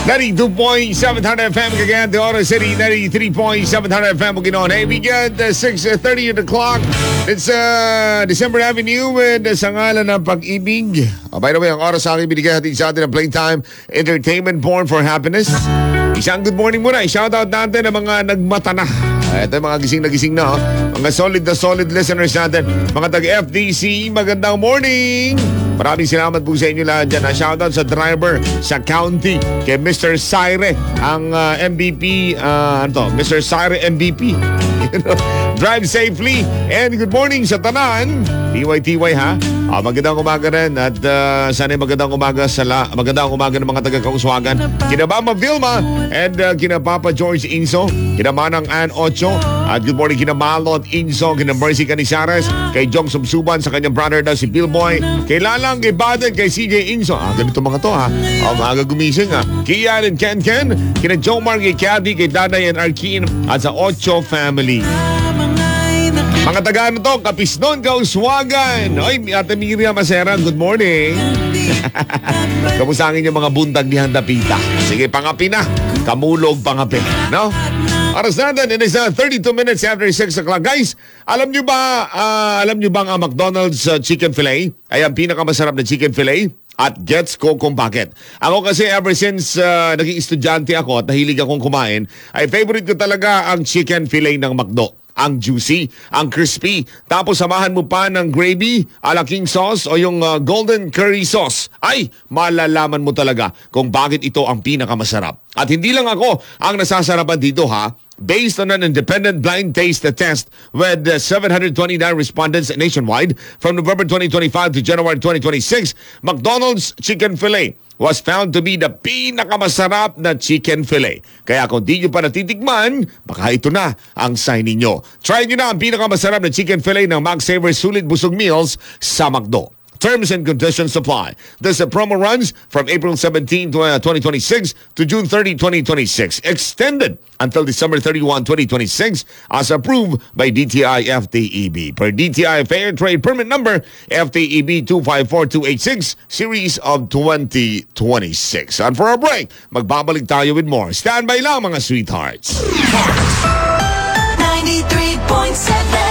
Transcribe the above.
92.700 FM Cagayan de Oro City, 93.700 FM Bukidnon. Hey, we get 6:30 o'clock. It's December Avenue with sa ngalan ng pag-ibig. By the way, ang oras sa akin binigay natin sa atin ng Playtime Entertainment Born for Happiness. Isang good morning muna. Shoutout natin ang mga nagmata na. Ito yung mga gising na gising na. Mga solid listeners natin. Mga taga-FDC, magandang morning! Maraming salamat po sa inyo lahat dyan. Shoutout sa driver sa county kay Mr. Syre, ang MVP, Mr. Syre MVP. Drive safely and good morning sa tanan. TY ha. Magandang umaga rin at sana magandang umaga magandang umaga ng mga taga-Kauswagan. Kina Mama Vilma and kina Papa George Inso, kina Manang Ann Ocho, at good morning kina Malot Inso, kina Mercy Canizares, kay Jong Subsuban sa kanyang brother na si Billboy, kay Lalang, kay Baden, kay CJ Inso. Ganito mga to ha. Maaga gumising ha. Kay Ian and Ken, kina Jomar, kay Kathy, kay Daday and Arkin, at sa Ocho family. Mga taga to, Kapisnon, Kauswagan. Oy, Ate Miriam Masera, good morning. Kamusta ang inyong mga buntag ni Handapita? Sige, pangapi na. Kamulog pangapi, no? Oras natin, it is 32 minutes after 6 o'clock. Guys, alam nyo ba ang McDonald's chicken fillet ay ang pinakamasarap na chicken fillet? At gets ko kung bakit. Ako kasi ever since naging estudyante ako at nahilig akong kumain, ay favorite ko talaga ang chicken fillet ng McDo. Ang juicy, ang crispy, tapos samahan mo pa ng gravy, ala king sauce o yung golden curry sauce. Ay, malalaman mo talaga kung bakit ito ang pinakamasarap. At hindi lang ako ang nasasarapan dito ha. Based on an independent blind taste test with 729 respondents nationwide from November 2025 to January 2026, McDonald's chicken fillet was found to be the pinakamasarap na chicken fillet. Kaya kung di nyo pa natitikman, baka ito na ang sign ninyo. Try nyo na ang pinakamasarap na chicken fillet ng McSaver Sulit Busog Meals sa McDo. Terms and conditions apply. This promo runs from April 17, 2026 to June 30, 2026. Extended until December 31, 2026 as approved by DTI FTEB. Per DTI Fair Trade Permit Number FTEB 254286 Series of 2026. And for a break, magbabalik tayo with more. Stand by lang mga sweethearts. 93.7